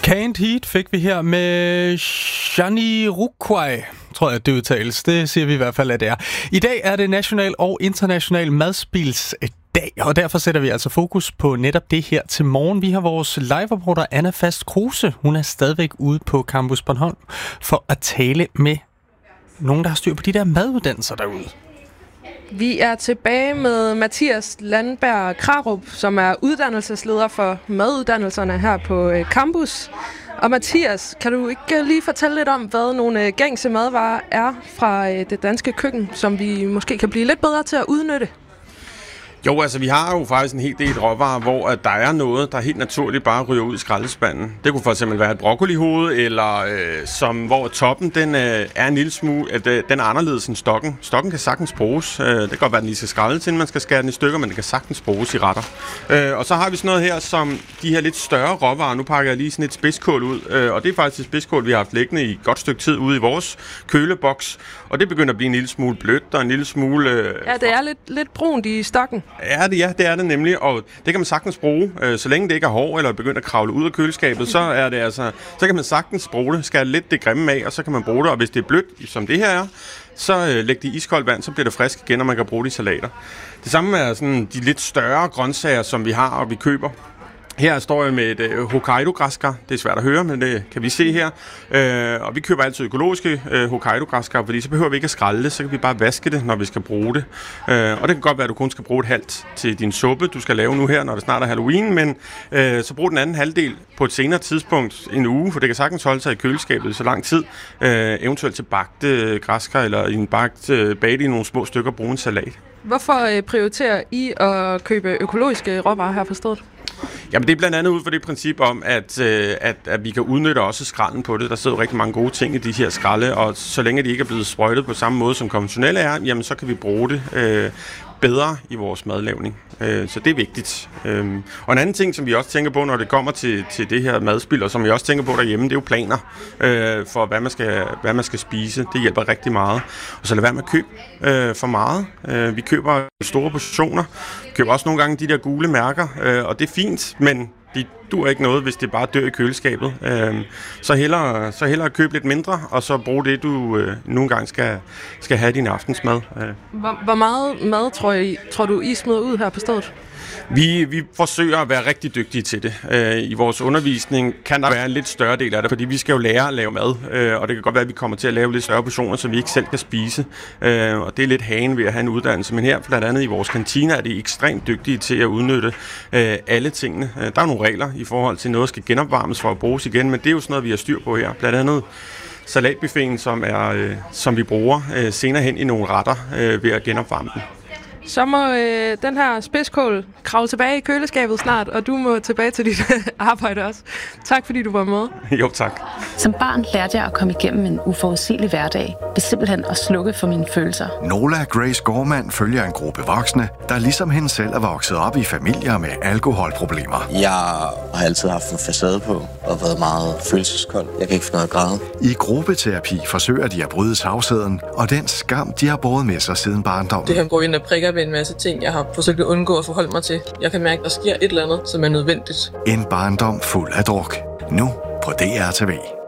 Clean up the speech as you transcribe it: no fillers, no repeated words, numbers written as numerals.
Can't Heat fik vi her med Jamiroquai, tror jeg, det udtales. Det siger vi i hvert fald, at det er. I dag er det national og international madspilsdag, og derfor sætter vi altså fokus på netop det her til morgen. Vi har vores live-reporter Anna Fast Kruse. Hun er stadigvæk ude på Campus Bornholm for at tale med nogen, der har styr på de der maduddannelser derude. Vi er tilbage med Mathias Landberg Krarup, som er uddannelsesleder for maduddannelserne her på campus. Og Mathias, kan du ikke lige fortælle lidt om, hvad nogle gængse madvarer er fra det danske køkken, som vi måske kan blive lidt bedre til at udnytte? Jo, altså vi har jo faktisk en hel del råvarer, hvor der er noget, der helt naturligt bare ryger ud i skraldespanden. Det kunne for eksempel være et broccolihoved, eller hvor toppen den er en lille smule, den er anderledes end stokken. Stokken kan sagtens bruges. Det kan godt være, at den lige skal skraldes, inden man skal skære den i stykker, men den kan sagtens bruges i retter. Og så har vi sådan noget her, som de her lidt større råvarer. Nu pakker jeg lige sådan et spidskål ud, og det er faktisk et spidskål, vi har haft liggende i et godt stykke tid ude i vores køleboks. Og det begynder at blive en lille smule blødt og en lille smule... Ja, det er lidt brunt i stokken. Ja, det er det nemlig, og det kan man sagtens bruge. Så længe det ikke er hår eller begynder at kravle ud af køleskabet, så er det altså, så kan man sagtens bruge det. Skære lidt det grimme af, og så kan man bruge det. Og hvis det er blødt, som det her er, så læg det i iskoldt vand, så bliver det frisk igen, og man kan bruge det i salater. Det samme er sådan de lidt større grøntsager, som vi har og vi køber. Her står jeg med et Hokkaido-græskar. Det er svært at høre, men det kan vi se her. Og vi køber altid økologiske Hokkaido-græskar, fordi så behøver vi ikke at skralde det. Så kan vi bare vaske det, når vi skal bruge det. Og det kan godt være, at du kun skal bruge et halvt til din suppe, du skal lave nu her, når det snart er Halloween. Men så brug den anden halvdel på et senere tidspunkt, en uge, for det kan sagtens holde sig i køleskabet i så lang tid. Eventuelt til bagte græskar, eller i en bagt i nogle små stykker brune salat. Hvorfor prioriterer I at købe økologiske råvarer her på stedet? Jamen det er blandt andet ud fra det princip om, at vi kan udnytte også skralden på det. Der sidder jo rigtig mange gode ting i de her skralde, og så længe de ikke er blevet sprøjtet på samme måde som konventionelle er, jamen så kan vi bruge det bedre i vores madlavning. Så det er vigtigt. Og en anden ting, som vi også tænker på, når det kommer til det her madspil, og som vi også tænker på derhjemme, det er jo planer for, hvad man skal spise. Det hjælper rigtig meget. Og så lad være med at købe for meget. Vi køber store portioner. Vi køber også nogle gange de der gule mærker, og det er fint, men de duer ikke noget, hvis det bare dør i køleskabet. Så hellere købe lidt mindre, og så bruge det, du nogle gange skal have din aftensmad. Hvor meget mad tror du, I smider ud her på stedet? Vi forsøger at være rigtig dygtige til det. I vores undervisning kan der være en lidt større del af det, fordi vi skal jo lære at lave mad, og det kan godt være, at vi kommer til at lave lidt større portioner, som vi ikke selv kan spise. Og det er lidt hagen ved at have en uddannelse, men her blandt andet i vores kantine er de ekstremt dygtige til at udnytte alle tingene. Der er nogle regler i forhold til, noget skal genopvarmes for at bruges igen, men det er jo sådan noget, vi har styr på her. Blandt andet salatbuffeten, som vi bruger senere hen i nogle retter ved at genopvarme den. Så må den her spidskål kravle tilbage i køleskabet snart, og du må tilbage til dit arbejde også. Tak fordi du var med. Jo, tak. Som barn lærte jeg at komme igennem en uforudsigelig hverdag, ved simpelthen at slukke for mine følelser. Nola Grace Gorman følger en gruppe voksne, der ligesom hende selv er vokset op i familier med alkoholproblemer. Jeg har altid haft en facade på og været meget følelseskold. Jeg kan ikke finde noget at græde. I gruppeterapi forsøger de at bryde tavsheden og den skam, de har båret med sig siden barndommen. Det kan gå ind og prikker ved en masse ting, jeg har forsøgt at undgå at forholde mig til. Jeg kan mærke, at der sker et eller andet, som er nødvendigt. En barndom fuld af druk. Nu på DR TV.